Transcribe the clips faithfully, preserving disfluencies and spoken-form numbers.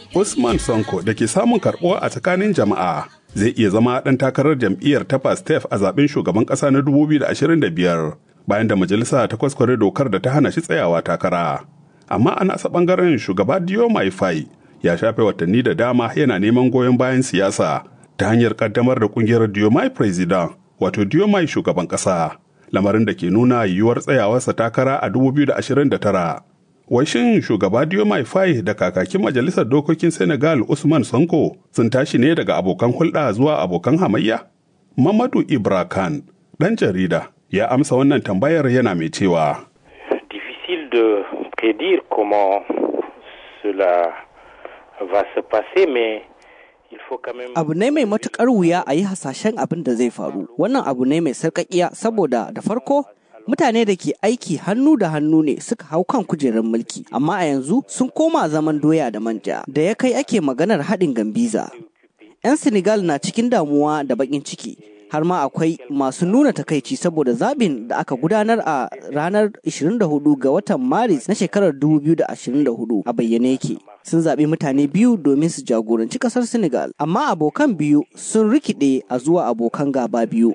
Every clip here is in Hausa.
Usman Sonko da ke samun karɓuwa a tsakanin jama'a zai iya zama ɗan takarar jam'iyyar ta Pastef a zaben shugaban ƙasa na dubu biyu da ashirin da biyar bayan da majalisa ta kwaskware dokar da ta hana shi tsayawa takara. Amma a nasa ɓangaren shugaba Diomaye Faye ya shafe watanni da dama yana neman goyon bayan siyasa ta hanyar ƙaddamar da ƙungiyar Diomaye President wato Diomaye shugaban ƙasa, lamarin da ke nuna yiwuwar tsayawarsa takara a dubu biyu da ashirin da tara. Wai shin shugaba Diomaye Faye da kakakin majalisar dokokin Senegal Usman Sonko sun tashi ne daga abokan hulɗa zuwa abokan hamayya? Mamadou Ibra Kane, ɗan jarida, ya amsa wannan tambayar yana mai cewa. Difficile de prédire comment cela va se passer, mais abu ne mai matuƙar wuya a yi hasashen abin da zai faru. Wannan abu ne mai sarƙaƙiya saboda da farko mutane da ke aiki hannu da hannu ne suka hau kan kujerar mulki, amma a yanzu sun koma zaman doya da manja da ya kai ake maganar haɗin gambiza. 'Yan Senegal na cikin damuwa da baƙin ciki, har ma akwai masu nuna takaici saboda zaɓin da aka gudanar a ranar ashirin da hudu ga watan Maris na shekarar dubu biyu da ashirin da hudu a bayyane yake. Sun zaɓi mutane biyu domin su jagoranci ƙasar Senegal, amma abokan biyu sun rikide a zuwa abokan gaba biyu.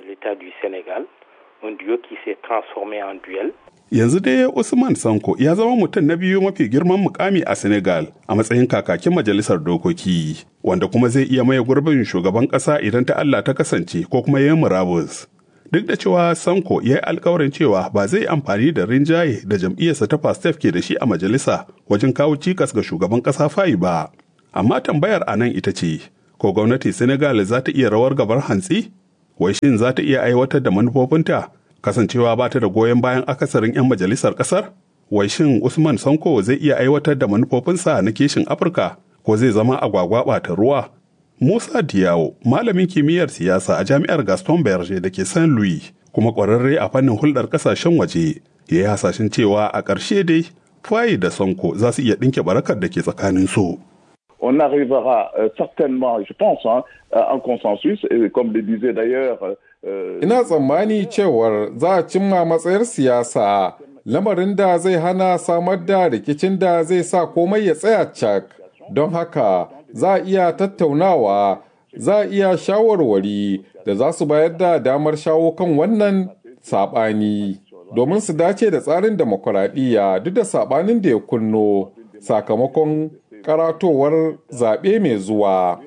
Yanzu dai Usman Sonko ya zama mutum na biyu mafi girman mukami a Senegal a matsayin kakakin majalisar dokoki, wanda kuma zai iya maye gurbin shugaban ƙasa idan ta Allah ta kasance ko kuma yayin murabus. Duk da cewa Sonko ya yi alkawarin cewa ba zai amfani da rinjaye da jam'iyyarsa ta Pastef ke da shi a majalisa wajen kawo cikas ga shugaban ƙasa Faye ba. Amma tambayar a nan ita ce, ko gwamnati Senegal za ta iya rawar gabar hantsi? Wai shin za ta iya aiwatar da manufofinta kasancewa ba ta da goyon bayan akasarin 'yan majalisar ƙasar? Wai shin Usman Sonko zai iya aiwatar da manufofinsa na kishin Afirka ko zai zama agwagwa ɓata ruwa? Musa Diyawo, malamin kimiyyar siyasa a jami'ar Gaston Berger da ke Saint Louis, kuma ƙwararre a fannin hulɗar ƙasashen waje, ya yi hasashen cewa a ƙarshe dai Faye da Sonko za su iya ɗinke barakar da ke tsakanin su. On arrivera euh, certainement, je pense, hein, un consensus, et comme le disait d'ailleurs... Euh... Ina tsammani cewar za a cimma matsayar siyasa, lamarin da zai hana samar da rikicin da zai sa komai ya tsaya cak. Don haka, za a iya tattaunawa, za a iya shawarwari da za su bayar da damar shawo kan wannan saɓani, domin su dace da tsarin demokuraɗiyya duk da saɓanin da ya kunno sakamakon karatowar zaɓe mai zuwa.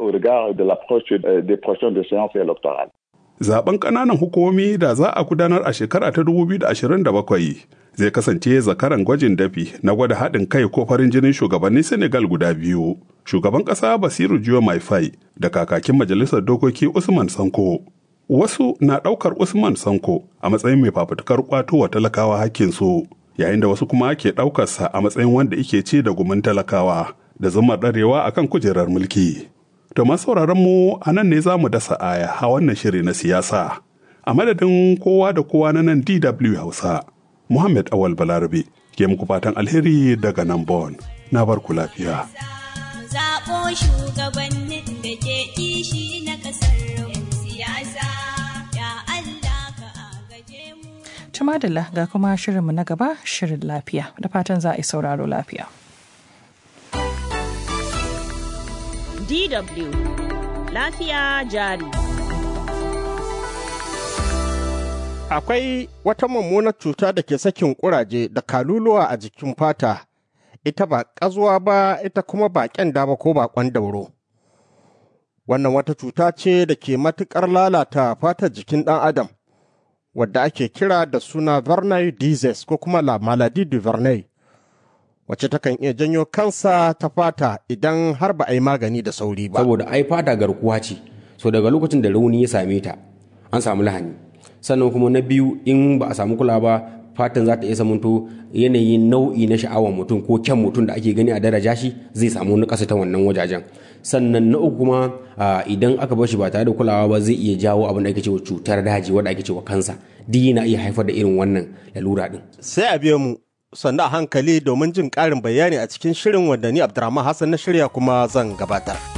Zaben ƙananan hukumomi da za a gudanar a shekara ta dubu biyu da ashirin da bakwai zai kasance zakaran gwajin dafi na gwada haɗin kai ko farin jinin shugabannin Senegal guda biyu. Shugaban ƙasa Basiru Diomaye Faye da kakakin majalisar dokoki Usman Sonko. Wasu na ɗaukar Usman Sonko a matsayin mai fafutukar ƙwato wa talakawa hakkinsu, yayin da wasu kuma ke ɗaukarsa a matsayin wanda ike ce da gumin talakawa da zumar ɗarewa akan kujerar mulki. To masu sauraron mu a nan ne za mu dasa aya a wannan shiri na siyasa. A madadin kowa da kowa na nan D W Hausa, Muhammad Awal Balarabe ke muku fatan alheri daga nan Bon. Na bar ku lafiya. Zaɓo shugabannin da ke kishi na ƙasar siyasa, ya Allah ka agaje mu. Tumadala ga kuma shirinmu na gaba, shirin lafiya, da fatan za a yi sauraro lafiya. D W Lafiya Jari. Akwai wata mummunar cuta da ke sakin ƙuraje da kaluluwa a jikin fata, ita ba ƙazuwa ba, ita kuma ba ƙyanda ba ko baƙon dauro. Wannan wata cuta ce da ke matuƙar lalata fatar jikin ɗan adam, wadda ake kira da suna Verneuil disease ko kuma la maladie du Verneuil, wacce takan iya janyo kansa ta fata idan har ba a yi magani da sauri ba. Saboda ai fata garkuwa ce, so daga lokacin da rauni ya same ta an samu lahani. Sannan kuma na biyu, in ba a samu kula ba, fatan za ta iya samunto yanayin nau'i na sha'awar mutum ko kyan mutum da ake gani a daraja shi zai samu na ƙasa ta wannan wajajen. Sannan na uku kuma idan aka bar shi ba tare da kulawa ba zai iya jawo abin da ake cewa cutar daji wadda ake cewa kansa. Duk yana iya haifar da irin wannan lalura din. Sai a biyo mu sannu a hankali domin jin ƙarin bayani a cikin shirin wanda ni Abdurrahman Hassan na shirya kuma zan gabatar.